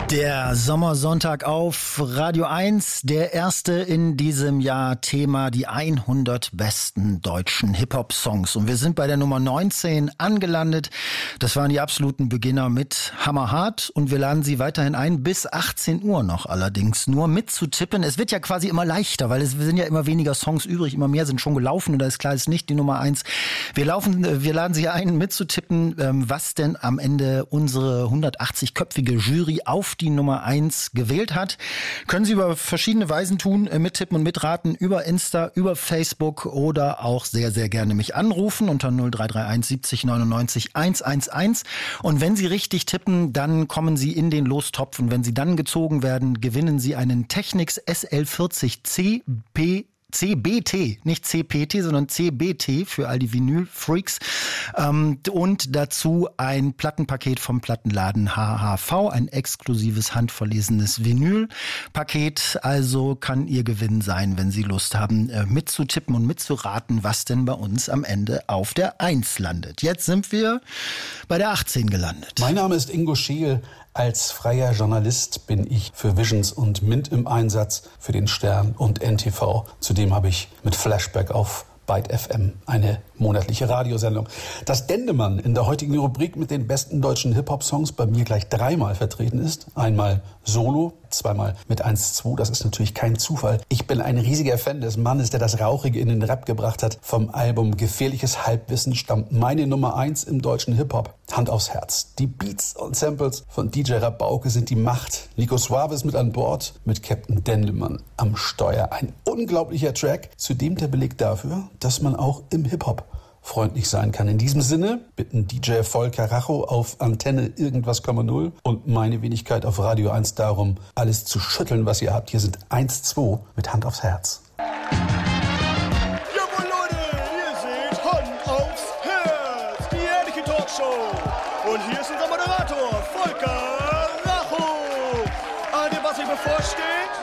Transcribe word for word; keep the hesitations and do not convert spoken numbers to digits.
Der Sommersonntag auf Radio eins, der erste in diesem Jahr, Thema die hundert besten deutschen Hip-Hop-Songs. Und wir sind bei der Nummer neunzehn angelandet. Das waren die absoluten Beginner mit Hammerhart. Und wir laden Sie weiterhin ein, bis achtzehn Uhr noch allerdings nur mitzutippen. Es wird ja quasi immer leichter, weil es sind ja immer weniger Songs übrig, immer mehr sind schon gelaufen. Und da ist klar, es ist nicht die Nummer eins. Wir laufen, wir laden Sie ein, mitzutippen, was denn am Ende unsere hundertachtzig-köpfige Jury auf die Nummer eins gewählt hat. Können Sie über verschiedene Weisen tun, äh, mittippen und mitraten, über Insta, über Facebook oder auch sehr, sehr gerne mich anrufen unter null drei drei eins siebzig neunundneunzig hunderteins. Und wenn Sie richtig tippen, dann kommen Sie in den Lostopf und wenn Sie dann gezogen werden, gewinnen Sie einen Technics S L vierzig C P C B T, nicht C P T, sondern C B T für all die Vinyl-Freaks. Ähm, und dazu ein Plattenpaket vom Plattenladen H H V, ein exklusives handverlesenes Vinyl-Paket. Also kann Ihr Gewinn sein, wenn Sie Lust haben, äh, mitzutippen und mitzuraten, was denn bei uns am Ende auf der eins landet. Jetzt sind wir bei der achtzehn gelandet. Mein Name ist Ingo Scheel. Als freier Journalist bin ich für Visions und Mint im Einsatz, für den Stern und N T V. Zudem habe ich mit Flashback auf Byte F M eine monatliche Radiosendung. Dass Dendemann in der heutigen Rubrik mit den besten deutschen Hip-Hop-Songs bei mir gleich dreimal vertreten ist. Einmal solo, zweimal mit eins zwei. Das ist natürlich kein Zufall. Ich bin ein riesiger Fan des Mannes, der das Rauchige in den Rap gebracht hat. Vom Album Gefährliches Halbwissen stammt meine Nummer eins im deutschen Hip-Hop. Hand aufs Herz. Die Beats und Samples von D J Rabauke sind die Macht. Nico Suave ist mit an Bord, mit Captain Dendemann am Steuer. Ein unglaublicher Track, zudem der Beleg dafür, dass man auch im Hip-Hop freundlich sein kann. In diesem Sinne bitten D J Volker Racho auf Antenne irgendwas Komma null und meine Wenigkeit auf Radio eins darum, alles zu schütteln, was ihr habt. Hier sind eins zwei mit Hand aufs Herz. Jawohl Leute, ihr seht Hand aufs Herz, die ehrliche Talkshow. Und hier ist unser Moderator Volker Racho. Ahnt ihr, was euch bevorsteht?